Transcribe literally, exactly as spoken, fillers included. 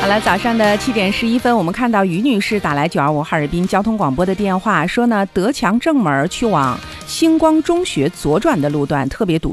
好了，早上的七点十一分，我们看到于女士打来九二五哈尔滨交通广播的电话，说呢，德强正门去往星光中学左转的路段特别堵